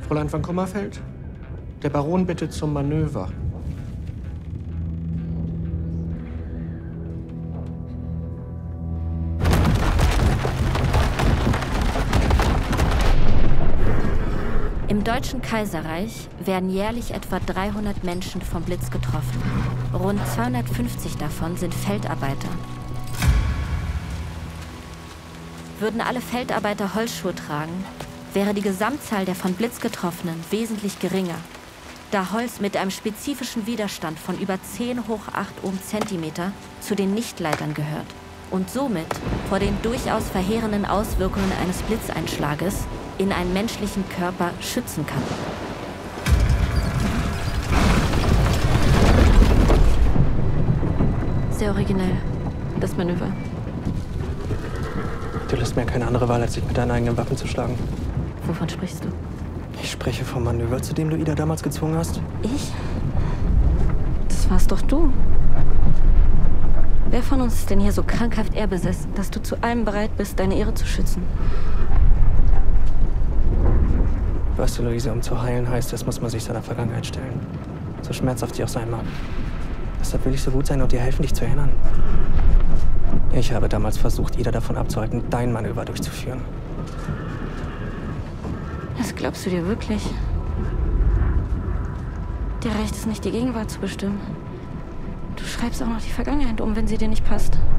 Fräulein von Kummerfeld, der Baron bittet zum Manöver. Im Deutschen Kaiserreich werden jährlich etwa 300 Menschen vom Blitz getroffen. Rund 250 davon sind Feldarbeiter. Würden alle Feldarbeiter Holzschuhe tragen, wäre die Gesamtzahl der von Blitz Getroffenen wesentlich geringer, da Holz mit einem spezifischen Widerstand von über 10 hoch 8 Ohm-Zentimeter zu den Nichtleitern gehört und somit vor den durchaus verheerenden Auswirkungen eines Blitzeinschlages in einen menschlichen Körper schützen kann. Sehr originell, das Manöver. Du lässt mir keine andere Wahl, als dich mit deinen eigenen Waffen zu schlagen. Wovon sprichst du? Ich spreche vom Manöver, zu dem du Ida damals gezwungen hast. Ich? Das warst doch du. Wer von uns ist denn hier so krankhaft ehrbesessen, dass du zu allem bereit bist, deine Ehre zu schützen? Weißt du, Luise, um zu heilen heißt es, muss man sich seiner Vergangenheit stellen. So schmerzhaft die auch sein mag. Deshalb will ich so gut sein und dir helfen, dich zu erinnern. Ich habe damals versucht, Ida davon abzuhalten, dein Manöver durchzuführen. Das glaubst du dir wirklich? Dir reicht es nicht, die Gegenwart zu bestimmen. Du schreibst auch noch die Vergangenheit um, wenn sie dir nicht passt.